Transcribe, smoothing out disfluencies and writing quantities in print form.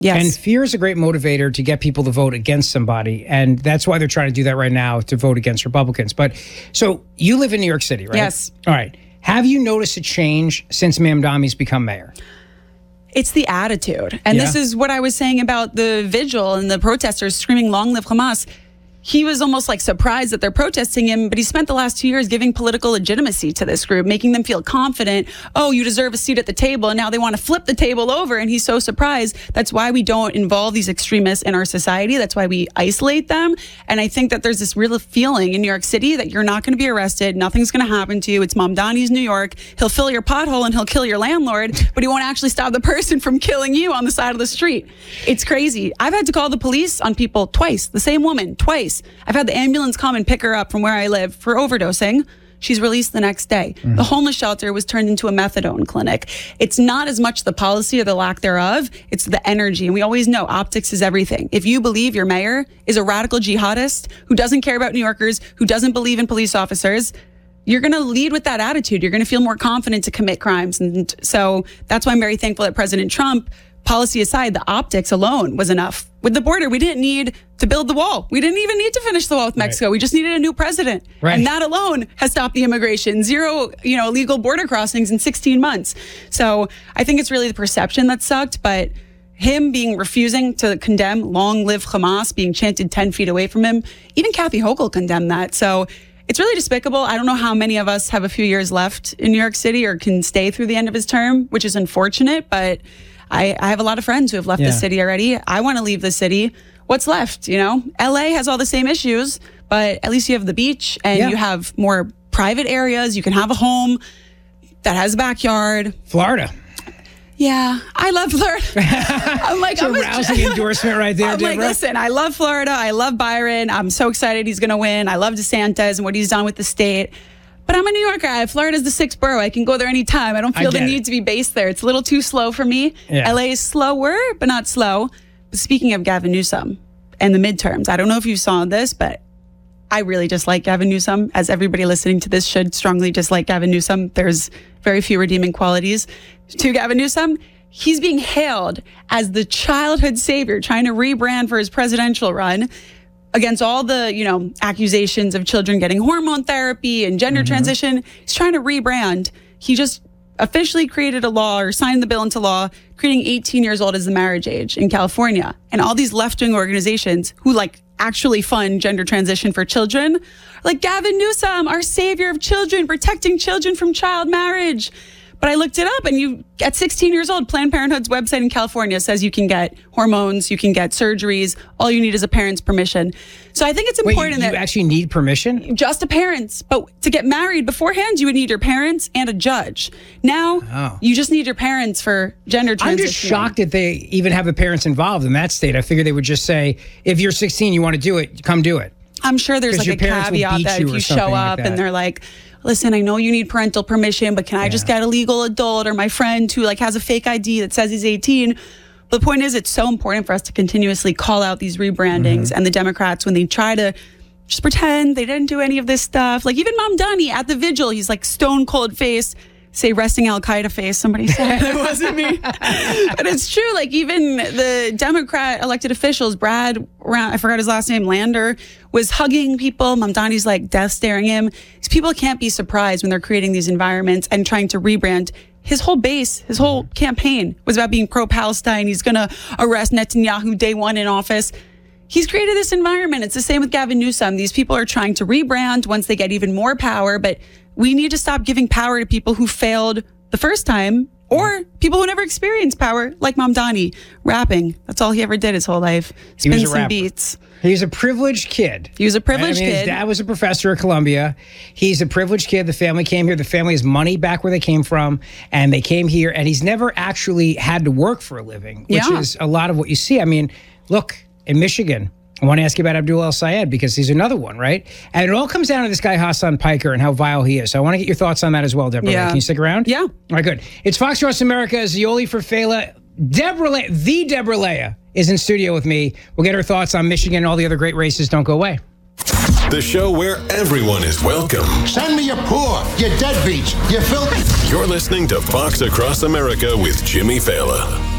Yes. And fear is a great motivator to get people to vote against somebody. And that's why they're trying to do that right now, to vote against Republicans. But so you live in New York City, right? Yes. All right. Have you noticed a change since Mamdani's become mayor? It's the attitude. And this is what I was saying about the vigil and the protesters screaming, "Long live Hamas." He was almost like surprised that they're protesting him, but he spent the last 2 years giving political legitimacy to this group, making them feel confident. Oh, you deserve a seat at the table. And now they want to flip the table over. And he's so surprised. That's why we don't involve these extremists in our society. That's why we isolate them. And I think that there's this real feeling in New York City that you're not going to be arrested. Nothing's going to happen to you. It's Mamdani's New York. He'll fill your pothole and he'll kill your landlord, but he won't actually stop the person from killing you on the side of the street. It's crazy. I've had to call the police on people twice, the same woman, twice. I've had the ambulance come and pick her up from where I live for overdosing. She's released the next day. Mm-hmm. The homeless shelter was turned into a methadone clinic. It's not as much the policy or the lack thereof. It's the energy. And we always know optics is everything. If you believe your mayor is a radical jihadist who doesn't care about New Yorkers, who doesn't believe in police officers, you're going to lead with that attitude. You're going to feel more confident to commit crimes. And so that's why I'm very thankful that President Trump, policy aside, the optics alone was enough. With the border, we didn't need to build the wall. We didn't even need to finish the wall with Mexico. Right. We just needed a new president. Right. And that alone has stopped the immigration. Zero, illegal border crossings in 16 months. So I think it's really the perception that sucked, but him refusing to condemn "Long live Hamas" being chanted 10 feet away from him, even Kathy Hochul condemned that. So it's really despicable. I don't know how many of us have a few years left in New York City or can stay through the end of his term, which is unfortunate, but I have a lot of friends who have left the city already. I want to leave the city. What's left? LA has all the same issues, but at least you have the beach and you have more private areas. You can have a home that has a backyard. Florida. Yeah, I love Florida. I'm like, it's a rousing endorsement right there, I'm Deborah. like, listen, I love Florida. I love Byron. I'm so excited he's going to win. I love DeSantis and what he's done with the state. But I'm a New Yorker. Florida's the 6th borough. I can go there anytime. I don't feel the need to be based there. It's a little too slow for me. Yeah. LA is slower, but not slow. But speaking of Gavin Newsom and the midterms, I don't know if you saw this, but I really dislike Gavin Newsom, as everybody listening to this should strongly dislike Gavin Newsom. There's very few redeeming qualities to Gavin Newsom. He's being hailed as the childhood savior, trying to rebrand for his presidential run, against all the, accusations of children getting hormone therapy and gender transition. He's trying to rebrand. He just officially created a law or signed the bill into law, creating 18 years old as the marriage age in California. And all these left-wing organizations who actually fund gender transition for children, like Gavin Newsom, our savior of children, protecting children from child marriage. But I looked it up, and you, at 16 years old, Planned Parenthood's website in California says you can get hormones, you can get surgeries. All you need is a parent's permission. So I think it's important that you actually need permission? Just a parent's. But to get married beforehand, you would need your parents and a judge. Now, you just need your parents for gender transition. I'm just shocked that they even have the parents involved in that state. I figured they would just say, if you're 16, you want to do it, come do it. I'm sure there's a caveat that if you show up and they're like, listen, I know you need parental permission, but can I just get a legal adult or my friend who has a fake ID that says he's 18? But the point is, it's so important for us to continuously call out these rebrandings and the Democrats when they try to just pretend they didn't do any of this stuff. Like even Mamdani at the vigil, he's like stone cold face, say resting Al-Qaeda face. Somebody said it wasn't me. But it's true. Even the Democrat elected officials, Brad, I forgot his last name, Lander, was hugging people. Mamdani's death staring him. These people can't be surprised when they're creating these environments and trying to rebrand. His whole base, his whole campaign was about being pro-Palestine. He's going to arrest Netanyahu day one in office. He's created this environment. It's the same with Gavin Newsom. These people are trying to rebrand once they get even more power, but we need to stop giving power to people who failed the first time or people who never experienced power, like Mamdani, rapping. That's all he ever did his whole life. Spin some beats. He was a privileged kid. His dad was a professor at Columbia. He's a privileged kid. The family came here. The family has money back where they came from, and they came here, and he's never actually had to work for a living, which is a lot of what you see. I mean, look, in Michigan, I want to ask you about Abdul El-Sayed because he's another one, right? And it all comes down to this guy, Hassan Piker, and how vile he is. So I want to get your thoughts on that as well, Deborah. Yeah. Can you stick around? Yeah. All right, good. It's Fox Across America. Zioli for Fela. The Deborah Leah is in studio with me. We'll get her thoughts on Michigan and all the other great races. Don't go away. The show where everyone is welcome. Send me your poor, your deadbeats, your filthy. You're listening to Fox Across America with Jimmy Fallon.